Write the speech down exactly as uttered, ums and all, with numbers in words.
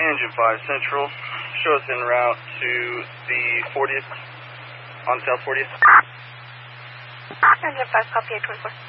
Engine five Central. Show us en route to the fortieth, on South fortieth. Engine five, copy eight twenty-four.